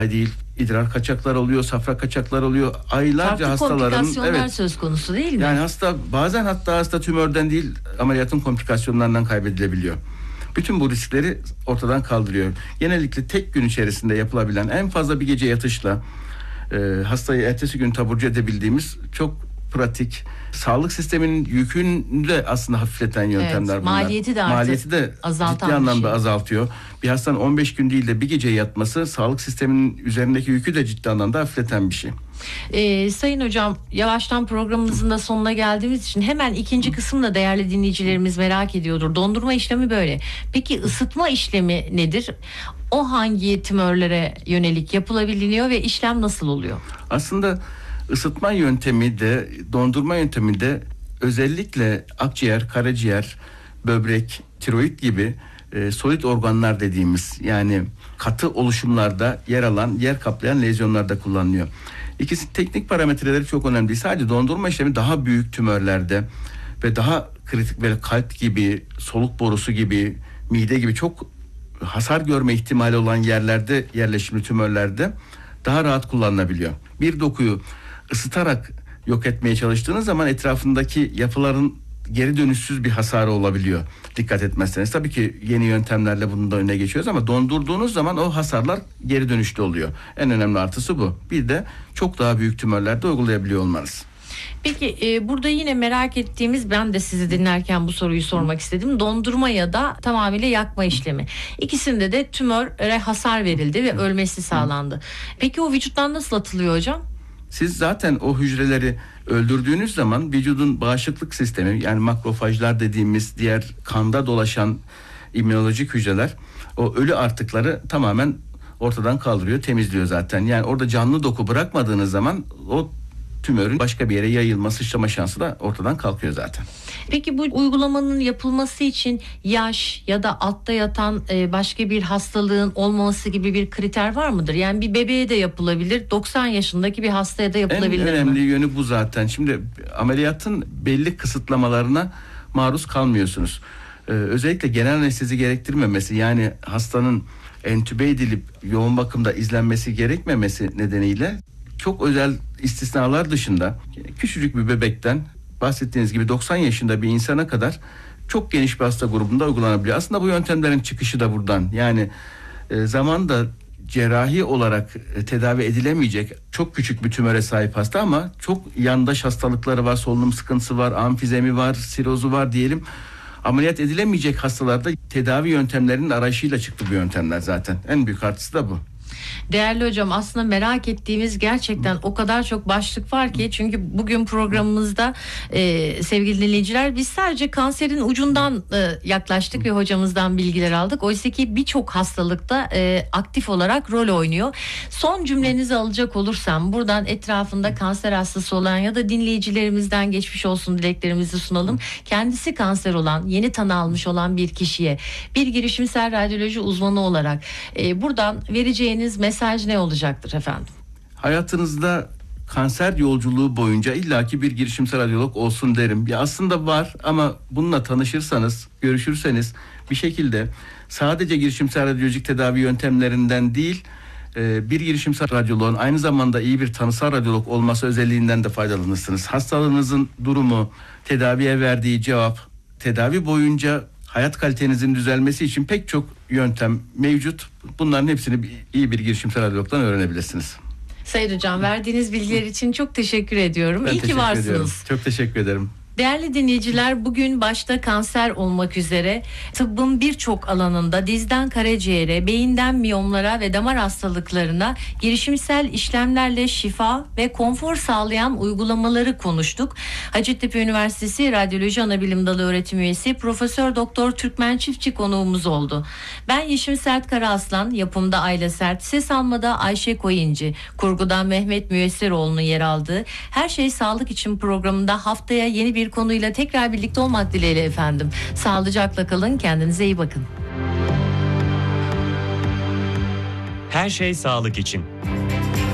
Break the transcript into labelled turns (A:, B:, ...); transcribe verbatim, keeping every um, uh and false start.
A: değil, idrar kaçaklar oluyor, safra kaçaklar oluyor. Aylarca
B: farklı
A: hastaların
B: komplikasyonlar evet, söz konusu değil mi?
A: Yani hasta bazen hatta hasta tümörden değil ameliyatın komplikasyonlarından kaybedilebiliyor. Bütün bu riskleri ortadan kaldırıyor. Genellikle tek gün içerisinde yapılabilen en fazla bir gece yatışla e, hastayı ertesi gün taburcu edebildiğimiz çok pratik, sağlık sisteminin yükünü de aslında hafifleten yöntemler
B: evet,
A: bunlar.
B: Maliyeti de,
A: maliyeti de ciddi anlamda şey. azaltıyor. Bir hastanın on beş gün değil de bir gece yatması sağlık sisteminin üzerindeki yükü de ciddi anlamda hafifleten bir şey.
B: Ee, Sayın Hocam, yavaştan programımızın da sonuna geldiğimiz için hemen ikinci kısımda değerli dinleyicilerimiz merak ediyordur. Dondurma işlemi böyle. Peki ısıtma işlemi nedir? O hangi tümörlere yönelik yapılabiliyor ve işlem nasıl oluyor?
A: Aslında ısıtma yöntemi de dondurma yöntemi de özellikle akciğer, karaciğer, böbrek, tiroid gibi e, solit organlar dediğimiz yani katı oluşumlarda yer alan, yer kaplayan lezyonlarda kullanılıyor. İkisi teknik parametreleri çok önemli değil. Sadece dondurma işlemi daha büyük tümörlerde ve daha kritik böyle kalp gibi, soluk borusu gibi, mide gibi çok hasar görme ihtimali olan yerlerde yerleşimli tümörlerde daha rahat kullanılabiliyor. Bir dokuyu ısıtarak yok etmeye çalıştığınız zaman etrafındaki yapıların geri dönüşsüz bir hasarı olabiliyor. Dikkat etmezseniz. Tabii ki yeni yöntemlerle bunun da önüne geçiyoruz ama dondurduğunuz zaman o hasarlar geri dönüşlü oluyor. En önemli artısı bu. Bir de çok daha büyük tümörlerde uygulayabiliyor olmanız.
B: Peki e, burada yine merak ettiğimiz, ben de sizi dinlerken bu soruyu sormak istedim. Dondurma ya da tamamıyla yakma işlemi. İkisinde de tümöre hasar verildi ve ölmesi sağlandı. Peki o vücuttan nasıl atılıyor hocam?
A: Siz zaten o hücreleri öldürdüğünüz zaman vücudun bağışıklık sistemi yani makrofajlar dediğimiz diğer kanda dolaşan immünolojik hücreler o ölü artıkları tamamen ortadan kaldırıyor, temizliyor zaten. Yani orada canlı doku bırakmadığınız zaman o tümörün başka bir yere yayılma, sıçrama şansı da ortadan kalkıyor zaten.
B: Peki bu uygulamanın yapılması için yaş ya da altta yatan başka bir hastalığın olmaması gibi bir kriter var mıdır? Yani bir bebeğe de yapılabilir, doksan yaşındaki bir hastaya da yapılabilir mi?
A: En önemli yönü bu zaten. Şimdi ameliyatın belli kısıtlamalarına maruz kalmıyorsunuz. Ee, özellikle genel anestezi gerektirmemesi, yani hastanın entübe edilip yoğun bakımda izlenmesi gerekmemesi nedeniyle çok özel istisnalar dışında küçücük bir bebekten bahsettiğiniz gibi doksan yaşında bir insana kadar çok geniş bir hasta grubunda uygulanabiliyor. Aslında bu yöntemlerin çıkışı da buradan. Yani e, zamanda cerrahi olarak e, tedavi edilemeyecek çok küçük bir tümöre sahip hasta ama çok yandaş hastalıkları var, solunum sıkıntısı var, amfizemi var, sirozu var diyelim. Ameliyat edilemeyecek hastalarda tedavi yöntemlerinin arayışıyla çıktı bu yöntemler zaten. En büyük artısı da bu.
B: Değerli hocam, aslında merak ettiğimiz gerçekten o kadar çok başlık var ki, çünkü bugün programımızda e, sevgili dinleyiciler biz sadece kanserin ucundan e, yaklaştık ve hocamızdan bilgiler aldık. Oysa ki birçok hastalıkta e, aktif olarak rol oynuyor. Son cümlenizi alacak olursam buradan etrafında kanser hastası olan ya da dinleyicilerimizden geçmiş olsun dileklerimizi sunalım. Kendisi kanser olan, yeni tanı almış olan bir kişiye bir girişimsel radyoloji uzmanı olarak e, buradan vereceğiniz mesaj ne olacaktır efendim?
A: Hayatınızda kanser yolculuğu boyunca illaki bir girişimsel radyolog olsun derim. Ya aslında var ama bununla tanışırsanız, görüşürseniz bir şekilde sadece girişimsel radyolojik tedavi yöntemlerinden değil, bir girişimsel radyoloğun aynı zamanda iyi bir tanısal radyolog olması özelliğinden de faydalanırsınız. Hastalığınızın durumu, tedaviye verdiği cevap, tedavi boyunca hayat kalitenizin düzelmesi için pek çok yöntem mevcut. Bunların hepsini iyi bir girişimsel radyologdan öğrenebilirsiniz.
B: Sayın hocam, verdiğiniz bilgiler için çok teşekkür ediyorum.
A: Ben
B: İyi ki varsınız.
A: Ediyorum. Çok teşekkür ederim.
B: Değerli dinleyiciler, bugün başta kanser olmak üzere tıbbın birçok alanında dizden karaciğere, beyinden miyomlara ve damar hastalıklarına girişimsel işlemlerle şifa ve konfor sağlayan uygulamaları konuştuk. Hacettepe Üniversitesi Radyoloji Anabilim Dalı öğretim üyesi Profesör Doktor Türkmen Çiftçi konuğumuz oldu. Ben Yeşim Sert Karaaslan, yapımda Ayla Sert, ses almada Ayşe Koyuncu, kurguda Mehmet Müyesseroğlu'nun yer aldığı Her Şey Sağlık için programında haftaya yeni bir konuyla tekrar birlikte olmak dileğiyle efendim. Sağlıcakla kalın, kendinize iyi bakın.
C: Her Şey Sağlık için.